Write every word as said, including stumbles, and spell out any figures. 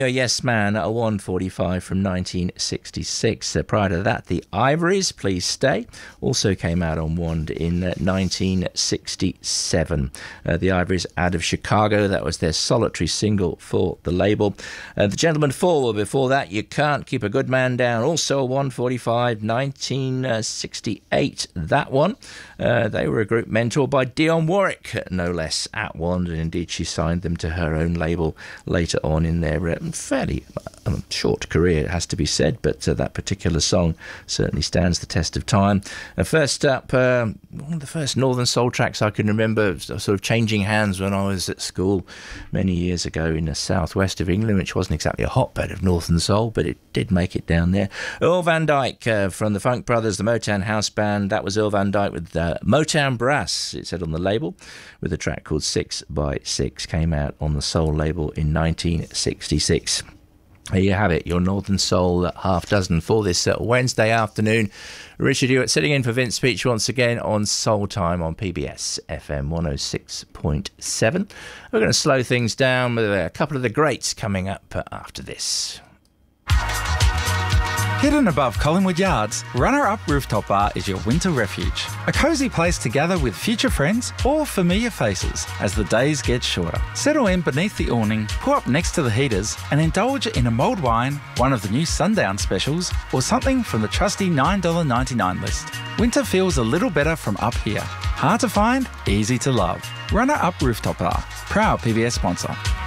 A Yes Man at a one forty-five from nineteen sixty-six. Uh, prior to that, the Ivories, Please Stay, also came out on Wand in uh, nineteen sixty-seven. Uh, the Ivories out of Chicago, that was their solitary single for the label. Uh, the Gentlemen Fall, before that, You Can't Keep a Good Man Down, also a one forty-five, nineteen sixty-eight, that one. Uh, they were a group mentored by Dionne Warwick, no less, at Wand, and indeed she signed them to her own label later on in their uh, fairly um, short career, it has to be said, but uh, that particular song certainly stands the test of time. Uh, first up, uh, one of the first Northern Soul tracks I can remember sort of changing hands when I was at school many years ago in the southwest of England, which wasn't exactly a hotbed of Northern Soul, but it did make it down there. Earl Van Dyke uh, from the Funk Brothers, the Motown House Band. That was Earl Van Dyke with uh, Motown Brass, it said on the label, with a track called Six by Six, came out on the Soul label in nineteen sixty-six. There you have it, your Northern Soul half dozen for this uh, Wednesday afternoon. Richard Hewitt sitting in for Vince Peach once again on Soul Time on P B S F M one oh six point seven. We're going to slow things down with a couple of the greats coming up uh, after this. Hidden above Collingwood Yards, Runner Up Rooftop Bar is your winter refuge. A cosy place to gather with future friends or familiar faces as the days get shorter. Settle in beneath the awning, pull up next to the heaters and indulge in a mulled wine, one of the new Sundown specials, or something from the trusty nine dollars ninety-nine list. Winter feels a little better from up here. Hard to find, easy to love. Runner Up Rooftop Bar, proud P B S sponsor.